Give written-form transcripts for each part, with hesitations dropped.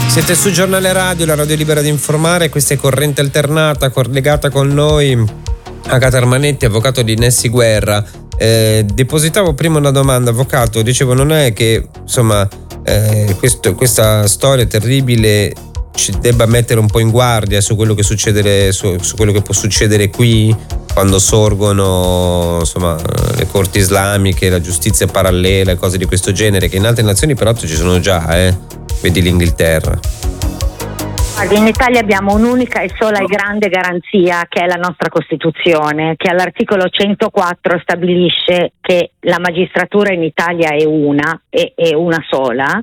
Siete su Giornale Radio, la radio libera di informare. Questa è Corrente Alternata, collegata con noi Agata Armanetti, avvocato di Nessy Guerra. Depositavo prima una domanda, avvocato. Dicevo, non è che insomma questa storia terribile ci debba mettere un po' in guardia su quello che succede, su quello che può succedere qui quando sorgono insomma le corti islamiche, la giustizia parallela e cose di questo genere, che in altre nazioni peraltro ci sono già, vedi l'Inghilterra. In Italia abbiamo un'unica e sola e grande garanzia, che è la nostra Costituzione, che all'articolo 104 stabilisce che la magistratura in Italia è una sola,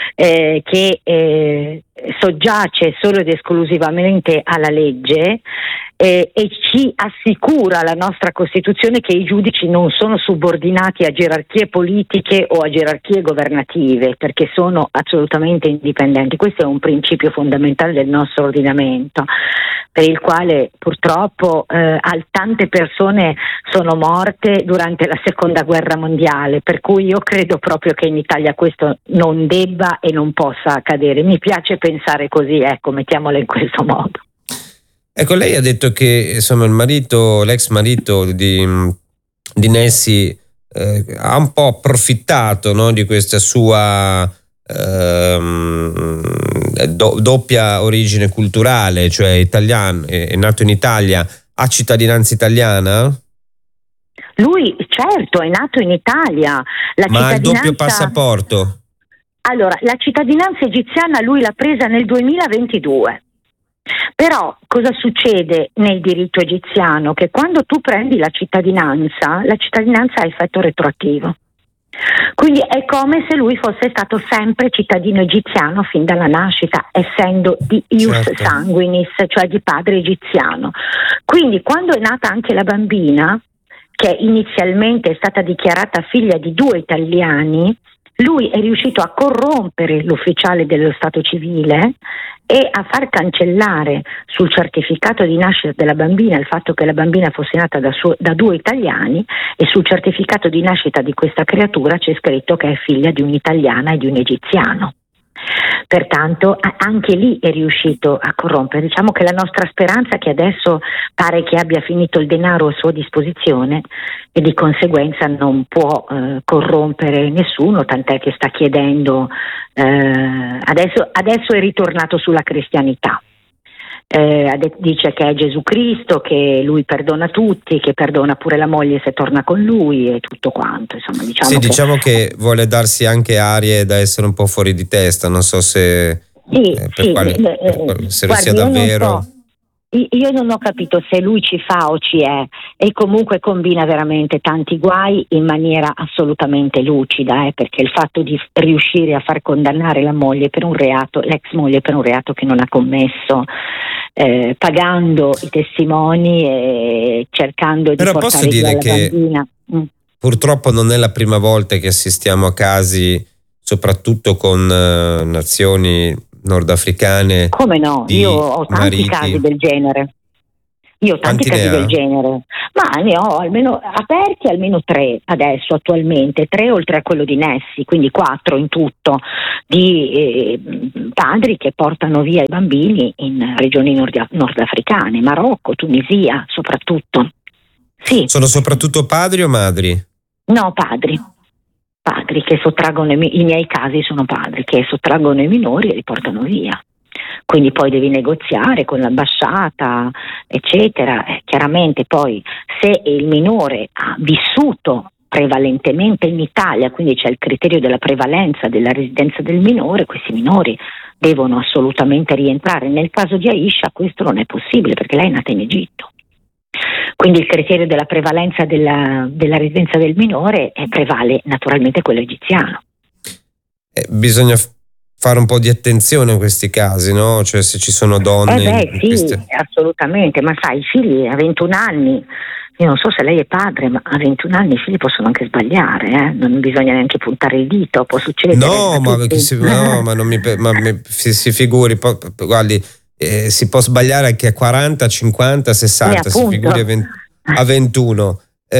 che soggiace solo ed esclusivamente alla legge, e ci assicura la nostra Costituzione che i giudici non sono subordinati a gerarchie politiche o a gerarchie governative, perché sono assolutamente indipendenti. Questo è un principio fondamentale del nostro ordinamento, per il quale purtroppo tante persone sono morte durante la Seconda Guerra Mondiale, per cui io credo proprio che in Italia questo non debba e non possa accadere. Mi piace pensare così, mettiamola in questo modo. Ecco, lei ha detto che insomma l'ex marito di Nessy ha un po' approfittato, no, di questa sua doppia origine culturale, cioè italiano, è nato in Italia, ha cittadinanza italiana? Lui certo è nato in Italia, ma ha il doppio passaporto? Allora, la cittadinanza egiziana lui l'ha presa nel 2022. Però cosa succede nel diritto egiziano? Che quando tu prendi la cittadinanza ha effetto retroattivo. Quindi è come se lui fosse stato sempre cittadino egiziano fin dalla nascita, essendo di ius sanguinis, cioè di padre egiziano. Quindi quando è nata anche la bambina, che inizialmente è stata dichiarata figlia di 2 italiani, lui è riuscito a corrompere l'ufficiale dello Stato civile e a far cancellare sul certificato di nascita della bambina il fatto che la bambina fosse nata da 2 italiani, e sul certificato di nascita di questa creatura c'è scritto che è figlia di un'italiana e di un egiziano. Pertanto anche lì è riuscito a corrompere. Diciamo che la nostra speranza è che adesso pare che abbia finito il denaro a sua disposizione e di conseguenza non può corrompere nessuno, tant'è che sta chiedendo adesso è ritornato sulla cristianità. Dice che è Gesù Cristo, che lui perdona tutti, che perdona pure la moglie se torna con lui e tutto quanto. Insomma, diciamo che vuole darsi anche arie da essere un po' fuori di testa, non so se se lo sia davvero. Io non ho capito se lui ci fa o ci è, e comunque combina veramente tanti guai in maniera assolutamente lucida, perché il fatto di riuscire a far condannare la moglie per un reato, l'ex moglie per un reato che non ha commesso, pagando i testimoni e cercando di portare via la bambina. Purtroppo non è la prima volta che assistiamo a casi, soprattutto con nazioni nordafricane. Come no? Io ho tanti casi del genere. Ma ne ho almeno aperti almeno 3 adesso attualmente, 3 oltre a quello di Nessy, quindi 4 in tutto, di padri che portano via i bambini in regioni nordafricane, Marocco, Tunisia soprattutto. Sì. Sono soprattutto padri o madri? No, padri che sottraggono i miei casi sono padri che sottraggono i minori e li portano via. Quindi poi devi negoziare con l'ambasciata, eccetera. Chiaramente poi se il minore ha vissuto prevalentemente in Italia, quindi c'è il criterio della prevalenza della residenza del minore, questi minori devono assolutamente rientrare. Nel caso di Aisha questo non è possibile perché lei è nata in Egitto. Quindi il criterio della prevalenza della residenza del minore prevale naturalmente quello egiziano. Bisogna fare un po' di attenzione in questi casi, no? Cioè se ci sono donne... sì, assolutamente, ma sai, i figli a 21 anni, io non so se lei è padre, ma a 21 anni i figli possono anche sbagliare, non bisogna neanche puntare il dito, può succedere. No, ma non si figuri, guardi, si può sbagliare anche a 40, 50, 60, si figuri a 21.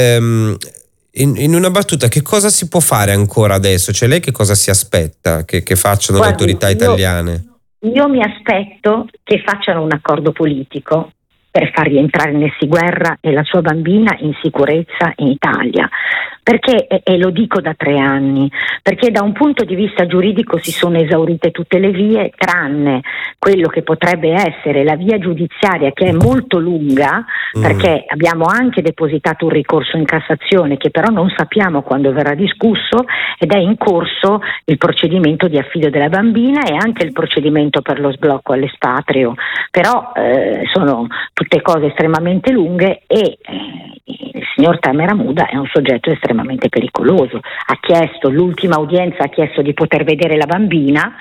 In una battuta, che cosa si può fare ancora adesso? Cioè lei che cosa si aspetta che facciano le autorità italiane? io mi aspetto che facciano un accordo politico per far rientrare Nessy Guerra e la sua bambina in sicurezza in Italia. Perché, e lo dico da 3 anni, perché da un punto di vista giuridico si sono esaurite tutte le vie, tranne quello che potrebbe essere la via giudiziaria, che è molto lunga, perché abbiamo anche depositato un ricorso in Cassazione che però non sappiamo quando verrà discusso, ed è in corso il procedimento di affido della bambina e anche il procedimento per lo sblocco all'espatrio. Però sono tutte cose estremamente lunghe e il signor Tamer Hamouda è un soggetto estremamente pericoloso. L'ultima udienza ha chiesto di poter vedere la bambina,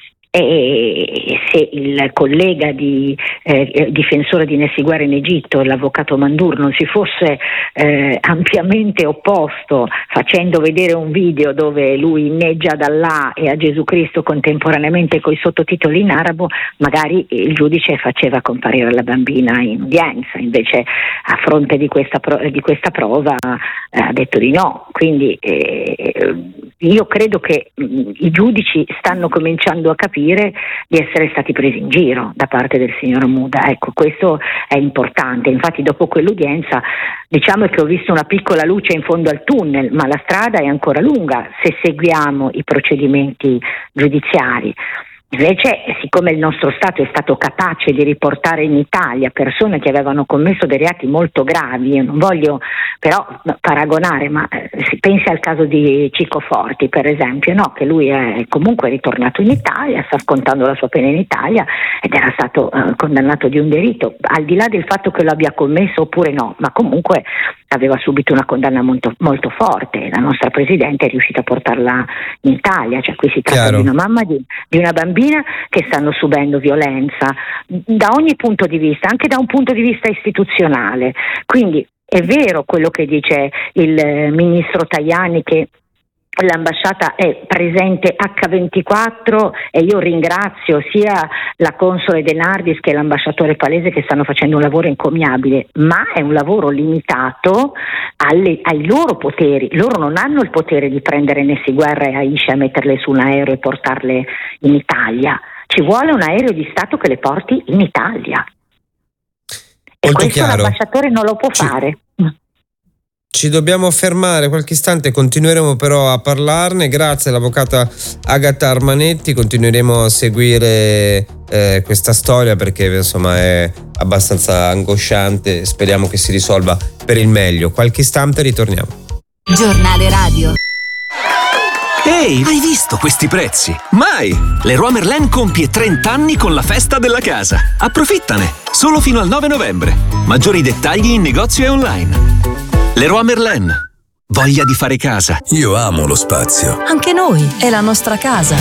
e se il collega difensore di Nessy Guerra in Egitto, l'avvocato Mandur, non si fosse ampiamente opposto facendo vedere un video dove lui inneggia ad Allah e a Gesù Cristo contemporaneamente coi sottotitoli in arabo, magari il giudice faceva comparire la bambina in udienza. Invece, a fronte di questa prova, ha detto di no. Quindi io credo che i giudici stanno cominciando a capire di essere stati presi in giro da parte del signor Hamouda. Ecco, questo è importante. Infatti, dopo quell'udienza, diciamo che ho visto una piccola luce in fondo al tunnel, ma la strada è ancora lunga se seguiamo i procedimenti giudiziari. Invece, siccome il nostro Stato è stato capace di riportare in Italia persone che avevano commesso dei reati molto gravi, io non voglio però paragonare, ma si pensi al caso di Chico Forti, per esempio, no? Che lui è comunque ritornato in Italia, sta scontando la sua pena in Italia ed era stato condannato di un delitto, al di là del fatto che lo abbia commesso oppure no, ma comunque aveva subito una condanna molto, molto forte. La nostra Presidente è riuscita a portarla in Italia. Cioè, qui si tratta di una mamma di una bambina che stanno subendo violenza da ogni punto di vista, anche da un punto di vista istituzionale. Quindi è vero quello che dice il ministro Tajani, che l'ambasciata è presente H24, e io ringrazio sia la console De Nardis che l'ambasciatore Palese, che stanno facendo un lavoro encomiabile, ma è un lavoro limitato ai loro poteri. Loro non hanno il potere di prendere Nessy Guerra e Aisha, metterle su un aereo e portarle in Italia. Ci vuole un aereo di Stato che le porti in Italia. E molto questo chiaro. L'ambasciatore non lo può fare. Ci dobbiamo fermare qualche istante, continueremo però a parlarne. Grazie all'avvocata Agata Armanetti, continueremo a seguire questa storia perché insomma è abbastanza angosciante. Speriamo che si risolva per il meglio. Qualche istante ritorniamo. Giornale radio. Ehi, hai visto questi prezzi? Mai! Leroy Merlin compie 30 anni con la festa della casa. Approfittane! Solo fino al 9 novembre. Maggiori dettagli in negozio e online. Leroy Merlin. Voglia di fare casa. Io amo lo spazio. Anche noi, è la nostra casa.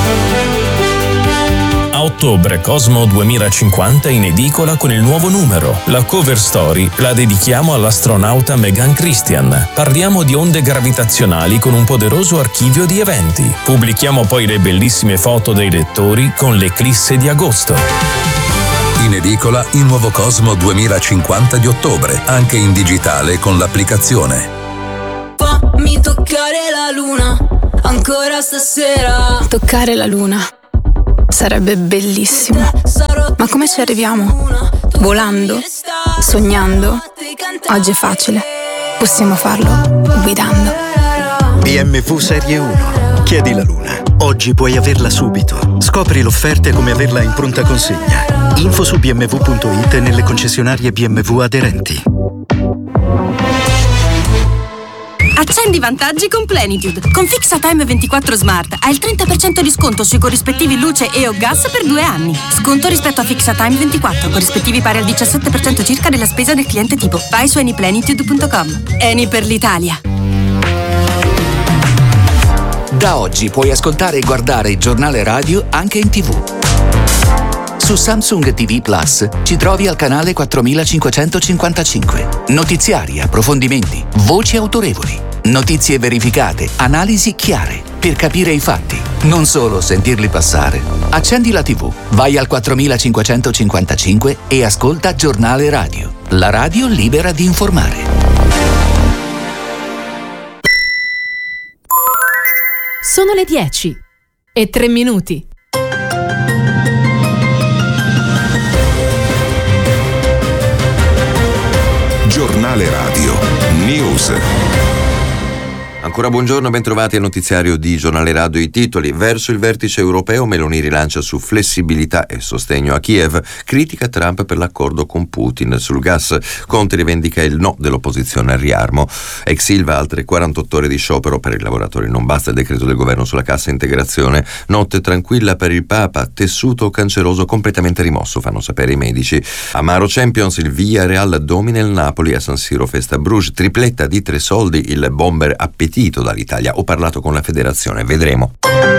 A ottobre Cosmo 2050 in edicola con il nuovo numero. La cover story la dedichiamo all'astronauta Megan Christian. Parliamo di onde gravitazionali con un poderoso archivio di eventi. Pubblichiamo poi le bellissime foto dei lettori con l'eclisse di agosto. In edicola il nuovo Cosmo 2050 di ottobre, anche in digitale con l'applicazione. Fammi toccare la luna, ancora stasera. Toccare la luna sarebbe bellissimo. Ma come ci arriviamo? Volando? Sognando? Oggi è facile. Possiamo farlo guidando. BMW Serie 1. Chiedi la luna. Oggi puoi averla subito. Scopri l'offerta e come averla in pronta consegna. Info su bmw.it e nelle concessionarie BMW aderenti. Accendi i vantaggi con Plenitude. Con Fixatime 24 Smart hai il 30% di sconto sui corrispettivi luce e o gas per 2 anni. Sconto rispetto a Fixatime 24, corrispettivi pari al 17% circa della spesa del cliente tipo. Vai su anyplenitude.com. Eni per l'Italia. Da oggi puoi ascoltare e guardare il giornale radio anche in TV. Su Samsung TV Plus ci trovi al canale 4555. Notiziari, approfondimenti, voci autorevoli, notizie verificate, analisi chiare, per capire i fatti, non solo sentirli passare. Accendi la TV, vai al 4555 e ascolta Giornale Radio, la radio libera di informare. Sono le 10:03. Giornale Radio News. Ancora buongiorno, ben trovati al notiziario di Giornale Radio. I titoli: verso il vertice europeo, Meloni rilancia su flessibilità e sostegno a Kiev, critica Trump per l'accordo con Putin sul gas, Conte rivendica il no dell'opposizione al riarmo, ex Ilva altre 48 ore di sciopero per i lavoratori, non basta il decreto del governo sulla cassa integrazione, notte tranquilla per il Papa, tessuto canceroso completamente rimosso, fanno sapere i medici. Amaro Champions, il Villarreal domina il Napoli, a San Siro festa Bruges, tripletta di Tresoldi, il bomber appetito dall'Italia. Ho parlato con la federazione, vedremo.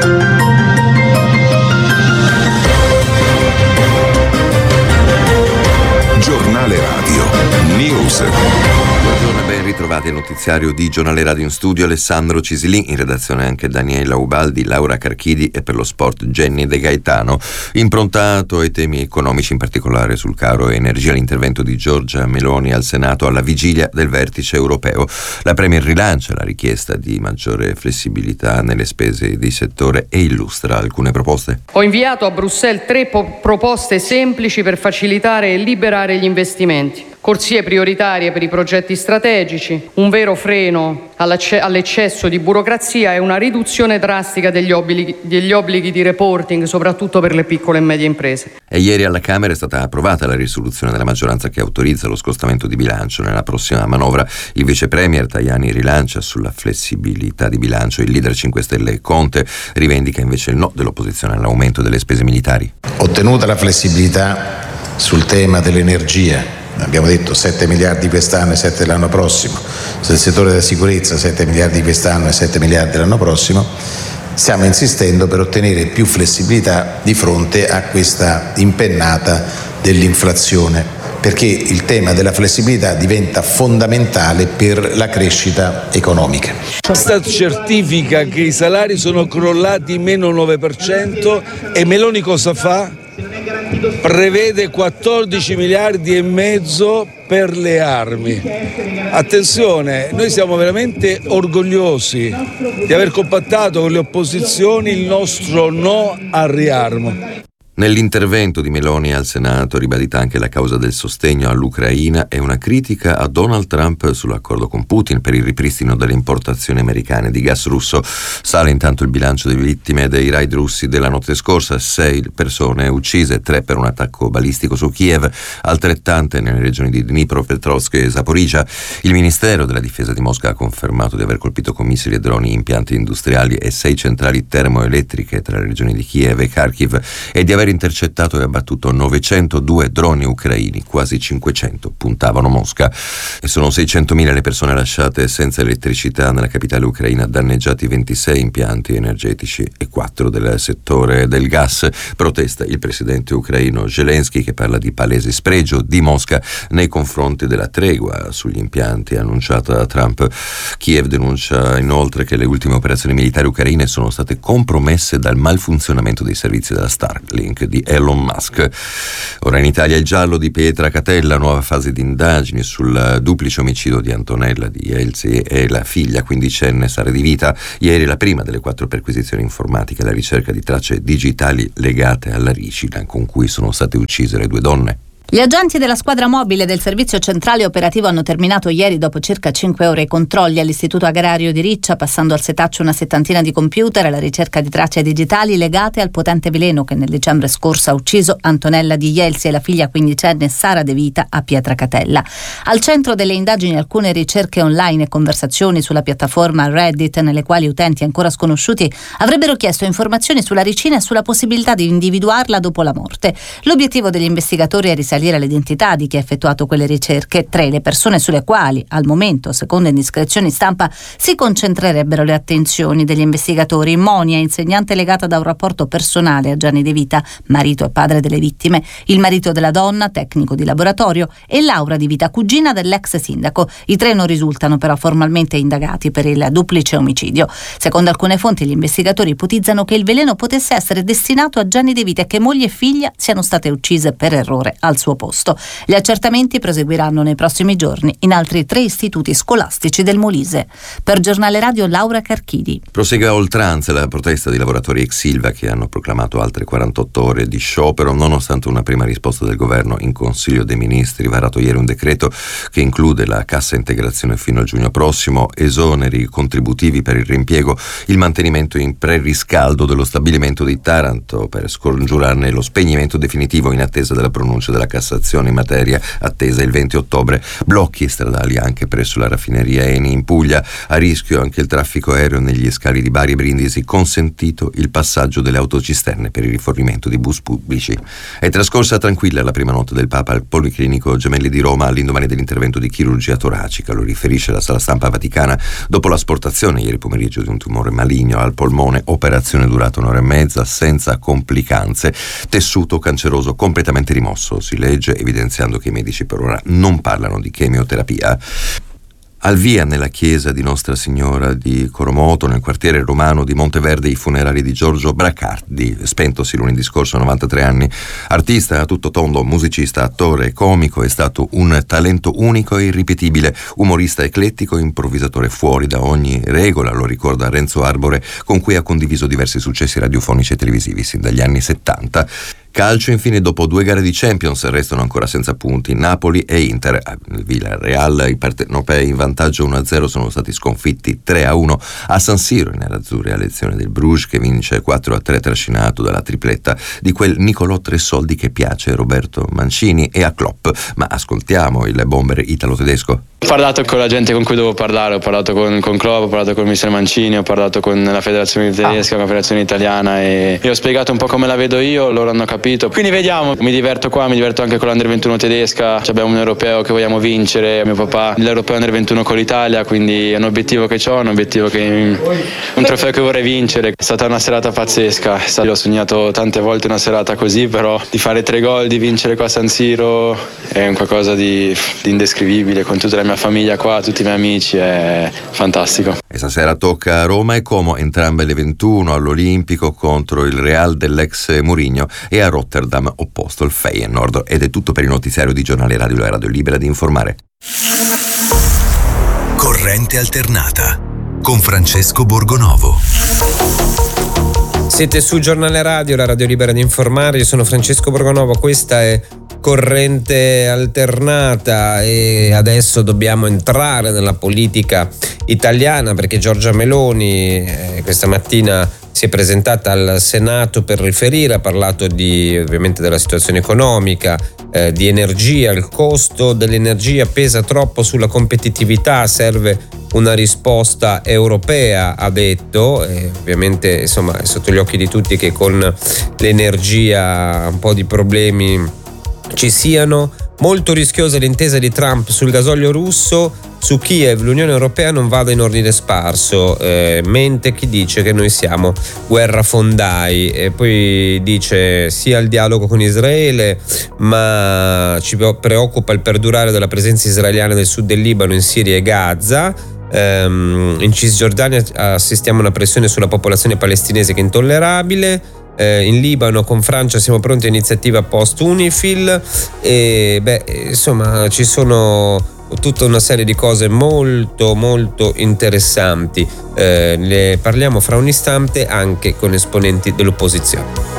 Giornale Radio News. Buongiorno e ben ritrovati al notiziario di Giornale Radio. In studio Alessandro Cisilin, in redazione anche Daniela Ubaldi, Laura Carchidi e per lo sport Jenny De Gaetano. Improntato ai temi economici, in particolare sul caro energia, l'intervento di Giorgia Meloni al Senato alla vigilia del vertice europeo. La Premier rilancia la richiesta di maggiore flessibilità nelle spese di settore e illustra alcune proposte. Ho inviato a Bruxelles 3 proposte semplici per facilitare e liberare gli investimenti. Corsie prioritarie per i progetti strategici, un vero freno all'eccesso di burocrazia e una riduzione drastica degli obblighi di reporting, soprattutto per le piccole e medie imprese. E ieri alla Camera è stata approvata la risoluzione della maggioranza che autorizza lo scostamento di bilancio. Nella prossima manovra il vice premier Tajani rilancia sulla flessibilità di bilancio. Il leader 5 Stelle Conte rivendica invece il no dell'opposizione all'aumento delle spese militari. Ottenuta la flessibilità sul tema dell'energia, abbiamo detto 7 miliardi quest'anno e 7 l'anno prossimo, sul settore della sicurezza 7 miliardi quest'anno e 7 miliardi l'anno prossimo, stiamo insistendo per ottenere più flessibilità di fronte a questa impennata dell'inflazione, perché il tema della flessibilità diventa fondamentale per la crescita economica. L'Istat certifica che i salari sono crollati meno 9% e Meloni cosa fa? Prevede 14 miliardi e mezzo per le armi. Attenzione, noi siamo veramente orgogliosi di aver compattato con le opposizioni il nostro no al riarmo. Nell'intervento di Meloni al Senato ribadita anche la causa del sostegno all'Ucraina e una critica a Donald Trump sull'accordo con Putin per il ripristino delle importazioni americane di gas russo. Sale intanto il bilancio delle vittime dei raid russi della notte scorsa: 6 persone uccise, 3 per un attacco balistico su Kiev, altrettante nelle regioni di Dnipropetrovsk e Zaporizhzhia. Il Ministero della Difesa di Mosca ha confermato di aver colpito con missili e droni impianti industriali e 6 centrali termoelettriche tra le regioni di Kiev e Kharkiv e di aver intercettato e abbattuto 902 droni ucraini, quasi 500 puntavano Mosca. E sono 600.000 le persone lasciate senza elettricità nella capitale ucraina, danneggiati 26 impianti energetici e 4 del settore del gas. Protesta il presidente ucraino Zelensky, che parla di palese spregio di Mosca nei confronti della tregua sugli impianti annunciata da Trump. Kiev denuncia inoltre che le ultime operazioni militari ucraine sono state compromesse dal malfunzionamento dei servizi della Starlink di Elon Musk. Ora in Italia il giallo di Pietra Catella, nuova fase di indagini sul duplice omicidio di Antonella di Elsie e la figlia quindicenne Sara Di Vita. Ieri la prima delle 4 perquisizioni informatiche alla ricerca di tracce digitali legate alla ricina con cui sono state uccise le 2 donne. Gli agenti della squadra mobile del servizio centrale operativo hanno terminato ieri dopo circa 5 ore i controlli all'istituto agrario di Riccia, passando al setaccio una settantina di computer alla ricerca di tracce digitali legate al potente veleno che nel dicembre scorso ha ucciso Antonella di Jelsi e la figlia quindicenne Sara De Vita a Pietracatella. Al centro delle indagini alcune ricerche online e conversazioni sulla piattaforma Reddit, nelle quali utenti ancora sconosciuti avrebbero chiesto informazioni sulla ricina e sulla possibilità di individuarla dopo la morte. L'obiettivo degli investigatori è risalire l'identità di chi ha effettuato quelle ricerche. 3 le persone sulle quali, al momento, secondo indiscrezioni stampa, si concentrerebbero le attenzioni degli investigatori: Monia, insegnante legata da un rapporto personale a Gianni De Vita, marito e padre delle vittime, il marito della donna, tecnico di laboratorio, e Laura Di Vita, cugina dell'ex sindaco. I 3 non risultano però formalmente indagati per il duplice omicidio. Secondo alcune fonti, gli investigatori ipotizzano che il veleno potesse essere destinato a Gianni De Vita e che moglie e figlia siano state uccise per errore al suo primo posto. Gli accertamenti proseguiranno nei prossimi giorni in altri 3 istituti scolastici del Molise. Per Giornale Radio, Laura Carchidi. Prosegue a oltranza la protesta dei lavoratori ex Ilva che hanno proclamato altre 48 ore di sciopero nonostante una prima risposta del governo in Consiglio dei Ministri, varato ieri un decreto che include la cassa integrazione fino a giugno prossimo, esoneri contributivi per il riimpiego, il mantenimento in preriscaldo dello stabilimento di Taranto per scongiurarne lo spegnimento definitivo in attesa della pronuncia della Cassazione in materia, attesa il 20 ottobre. Blocchi stradali anche presso la raffineria Eni in Puglia, a rischio anche il traffico aereo negli scali di Bari e Brindisi, consentito il passaggio delle autocisterne per il rifornimento di bus pubblici. È trascorsa tranquilla la prima notte del Papa al Policlinico Gemelli di Roma all'indomani dell'intervento di chirurgia toracica, lo riferisce la sala stampa vaticana, dopo l'asportazione ieri pomeriggio di un tumore maligno al polmone, operazione durata 1 ora e mezza senza complicanze, tessuto canceroso completamente rimosso, si legge, evidenziando che i medici per ora non parlano di chemioterapia. Al via nella chiesa di Nostra Signora di Coromoto, nel quartiere romano di Monteverde, i funerali di Giorgio Bracardi, spentosi lunedì scorso a 93 anni. Artista a tutto tondo, musicista, attore, comico, è stato un talento unico e irripetibile, umorista eclettico, improvvisatore fuori da ogni regola, lo ricorda Renzo Arbore, con cui ha condiviso diversi successi radiofonici e televisivi sin dagli anni 70. Calcio, infine, dopo 2 gare di Champions restano ancora senza punti Napoli e Inter. Villarreal, i partenopei in vantaggio 1-0 sono stati sconfitti 3-1 a San Siro, i nerazzurri a lezione del Bruges che vince 4-3 trascinato dalla tripletta di quel Nicolò Tressoldi che piace a Roberto Mancini e a Klopp. Ma ascoltiamo il bomber italo-tedesco. Ho parlato con la gente con cui devo parlare, ho parlato con Klopp, ho parlato con il mister Mancini, ho parlato con la federazione tedesca, con la federazione italiana e ho spiegato un po' come la vedo io, loro hanno capito. Quindi vediamo, mi diverto qua, mi diverto anche con l'Under 21 tedesca, abbiamo un europeo che vogliamo vincere, mio papà l'europeo Under 21 con l'Italia, quindi è un obiettivo che ho, un trofeo che vorrei vincere. È stata una serata pazzesca, io ho sognato tante volte una serata così, però di fare 3 gol, di vincere qua a San Siro è un qualcosa di indescrivibile, con tutta la mia famiglia qua, tutti i miei amici, è fantastico. E stasera tocca a Roma e Como, entrambe le 21 all'Olimpico contro il Real dell'ex Mourinho e a Rotterdam opposto il Feyenoord. Ed è tutto per il notiziario di Giornale Radio, la radio libera di informare. Corrente alternata con Francesco Borgonovo. Siete su Giornale Radio, la radio libera di informare. Io sono Francesco Borgonovo, questa è Corrente alternata e adesso dobbiamo entrare nella politica italiana perché Giorgia Meloni questa mattina si è presentata al Senato per riferire, ha parlato ovviamente della situazione economica, di energia, il costo dell'energia pesa troppo sulla competitività, serve una risposta europea, ha detto, e ovviamente insomma è sotto gli occhi di tutti che con l'energia un po' di problemi ci siano. Molto rischiosa l'intesa di Trump sul gasolio russo, su Kiev l'Unione Europea non vada in ordine sparso, mente chi dice che noi siamo guerrafondai, e poi dice sì al dialogo con Israele ma ci preoccupa il perdurare della presenza israeliana nel sud del Libano, in Siria e Gaza. In Cisgiordania assistiamo a una pressione sulla popolazione palestinese che è intollerabile. In Libano con Francia siamo pronti a iniziativa post UNIFIL e insomma ci sono tutta una serie di cose molto molto interessanti, ne parliamo fra un istante anche con esponenti dell'opposizione.